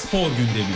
Spor gündemi.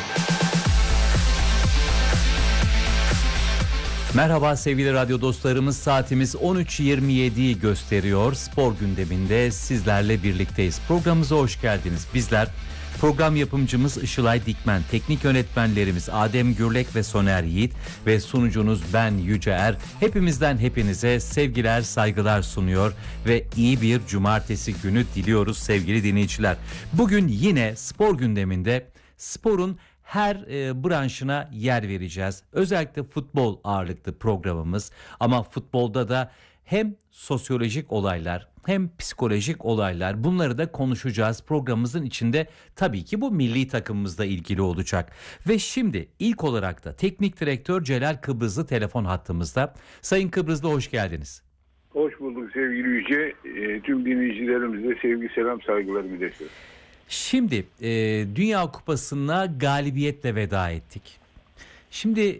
Merhaba sevgili radyo dostlarımız, saatimiz 13.27'yi gösteriyor. Spor gündeminde sizlerle birlikteyiz. Programımıza hoş geldiniz. Bizler program yapımcımız Işılay Dikmen, teknik yönetmenlerimiz Adem Gürlek ve Soner Yiğit ve sunucunuz ben Yüce Er. Hepimizden hepinize sevgiler, saygılar sunuyor ve iyi bir cumartesi günü diliyoruz sevgili dinleyiciler. Bugün yine spor gündeminde sporun her branşına yer vereceğiz. Özellikle futbol ağırlıklı programımız, ama futbolda da hem sosyolojik olaylar hem psikolojik olaylar, bunları da konuşacağız. Programımızın içinde tabii ki bu milli takımımızla ilgili olacak. Ve şimdi ilk olarak da teknik direktör Celal Kıbrızlı telefon hattımızda. Sayın Kıbrızlı, hoş geldiniz. Hoş bulduk sevgili Yüce. Tüm dinleyicilerimize sevgi, selam, saygılar iletiyorum. Şimdi Dünya Kupası'na galibiyetle veda ettik. Şimdi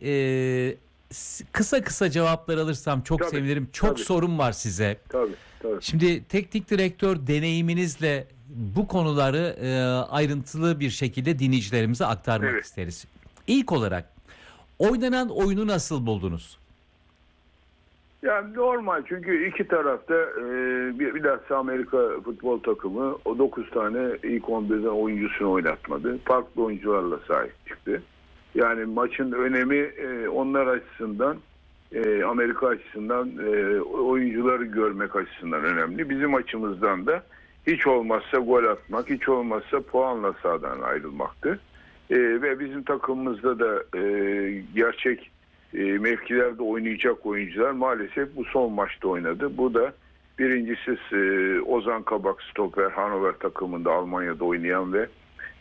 kısa kısa cevaplar alırsam çok sevinirim. Çok sorum var size. Tabii. Şimdi teknik direktör deneyiminizle bu konuları ayrıntılı bir şekilde dinleyicilerimize aktarmak isteriz. İlk olarak oynanan oyunu nasıl buldunuz? Yani normal, çünkü iki tarafta bilhassa Amerika futbol takımı o 9 tane ilk 11'den oyuncusunu oynatmadı. Farklı oyuncularla sahip çıktı. Yani maçın önemi onlar açısından, Amerika açısından, oyuncuları görmek açısından önemli. Bizim açımızdan da hiç olmazsa gol atmak, hiç olmazsa puanla sahadan ayrılmaktı. Ve bizim takımımızda da gerçek mevkilerde oynayacak oyuncular maalesef bu son maçta oynadı. Bu da birincisi Ozan Kabak, stoper, Hannover takımında Almanya'da oynayan ve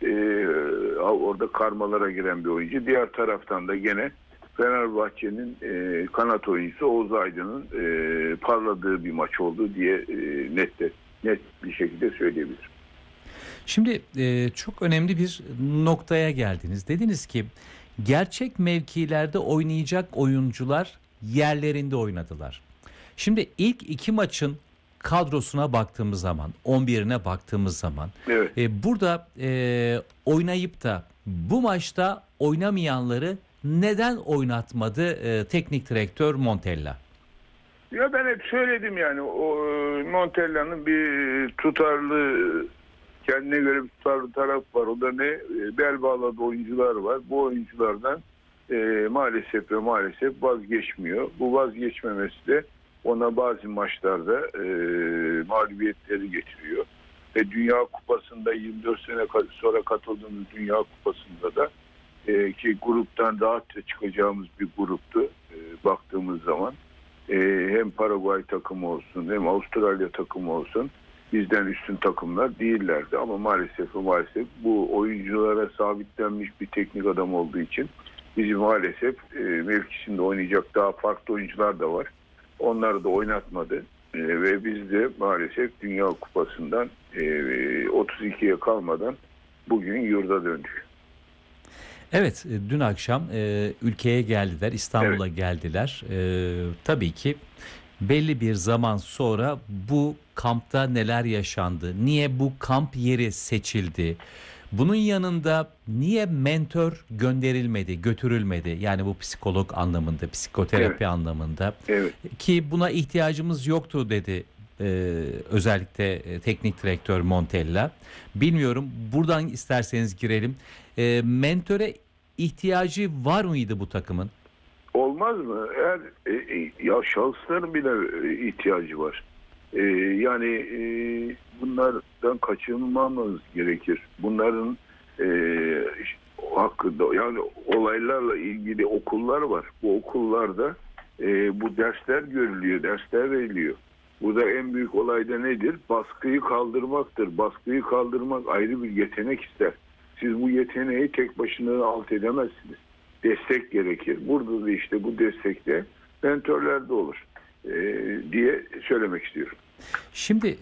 orada karmalara giren bir oyuncu. Diğer taraftan da gene Fenerbahçe'nin kanat oyuncusu Oğuz Aydın'ın parladığı bir maç oldu diye net bir şekilde söyleyebilirim. Şimdi çok önemli bir noktaya geldiniz. Dediniz ki gerçek mevkilerde oynayacak oyuncular yerlerinde oynadılar. Şimdi ilk iki maçın kadrosuna baktığımız zaman, 11'ine baktığımız zaman, burada oynayıp da bu maçta oynamayanları neden oynatmadı teknik direktör Montella? Ya ben hep söyledim, yani o Montella'nın bir tutarlı, kendine göre bir tutarlı taraf var. O da ne? Bel bağladığı oyuncular var. Bu oyunculardan maalesef vazgeçmiyor. Bu vazgeçmemesi de ona bazı maçlarda mağlubiyetleri getiriyor. Ve Dünya Kupası'nda 24 sene sonra katıldığımız Dünya Kupası'nda da ki gruptan rahat çıkacağımız bir gruptu baktığımız zaman. Hem Paraguay takımı olsun hem Avustralya takımı olsun bizden üstün takımlar değillerdi, ama maalesef bu oyunculara sabitlenmiş bir teknik adam olduğu için bizi maalesef mevkisinde oynayacak daha farklı oyuncular da var. Onları da oynatmadı ve biz de maalesef Dünya Kupası'ndan 32'ye kalmadan bugün yurda döndük. Evet, dün akşam ülkeye geldiler, İstanbul'a geldiler. Tabii ki belli bir zaman sonra bu kampta neler yaşandı? Niye bu kamp yeri seçildi? Bunun yanında niye mentor götürülmedi? Yani bu psikolog anlamında, psikoterapi anlamında. Ki buna ihtiyacımız yoktu dedi özellikle teknik direktör Montella. Bilmiyorum, buradan isterseniz girelim. Mentöre ihtiyacı var mıydı bu takımın? Olmaz mı? Ya şahısların bile ihtiyacı var. Yani bunlardan kaçınmamamız gerekir. Bunların hakkında, yani olaylarla ilgili okullar var. Bu okullarda bu dersler görülüyor, dersler veriliyor. Burada en büyük olay da nedir? Baskıyı kaldırmaktır. Baskıyı kaldırmak ayrı bir yetenek ister. Siz bu yeteneği tek başına alt edemezsiniz. Destek gerekir. Burada da işte bu destekte mentörler de olur diye söylemek istiyorum. Şimdi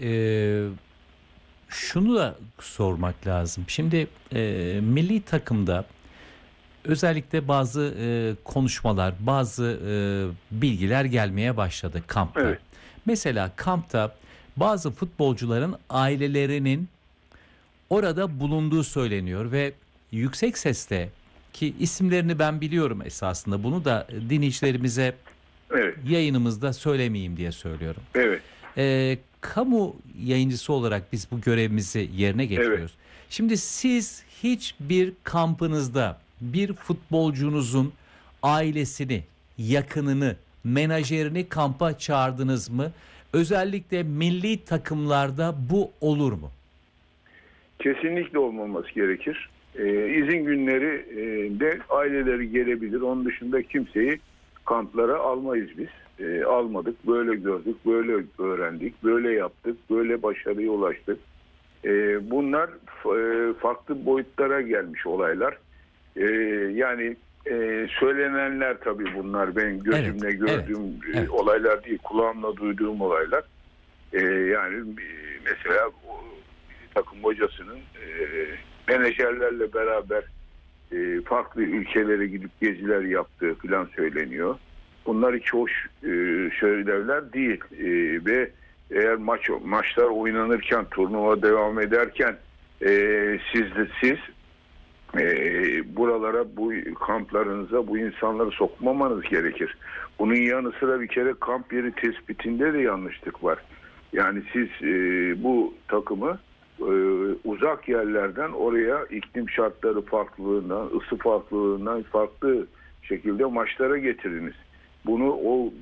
şunu da sormak lazım. Şimdi milli takımda özellikle bazı konuşmalar, bazı bilgiler gelmeye başladı kampta. Mesela kampta bazı futbolcuların ailelerinin orada bulunduğu söyleniyor ve yüksek sesle, ki isimlerini ben biliyorum esasında, bunu da dinleyicilerimize Evet. yayınımızda söylemeyeyim diye söylüyorum. Evet. Kamu yayıncısı olarak biz bu görevimizi yerine getiriyoruz. Evet. Şimdi siz hiçbir kampınızda bir futbolcunuzun ailesini, yakınını, menajerini kampa çağırdınız mı? Özellikle milli takımlarda bu olur mu? Kesinlikle olmaması gerekir. İzin günleri de aileleri gelebilir. Onun dışında kimseyi kamplara almayız biz. Almadık. Böyle gördük, böyle öğrendik, böyle yaptık, böyle başarıya ulaştık. Bunlar farklı boyutlara gelmiş olaylar. Yani söylenenler tabii bunlar. Ben gözümle gördüğüm olaylar değil, kulağımla duyduğum olaylar. Yani mesela takım hocasının menajerlerle beraber farklı ülkelere gidip geziler yaptığı falan söyleniyor. Bunlar hiç hoş şeyler değil. Ve eğer maçlar oynanırken, turnuva devam ederken siz buralara, bu kamplarınıza bu insanları sokmamanız gerekir. Bunun yanı sıra bir kere kamp yeri tespitinde de yanlışlık var. Yani siz bu takımı uzak yerlerden oraya iklim şartları farklılığından, ısı farklılığından farklı şekilde maçlara getiriniz. Bunu o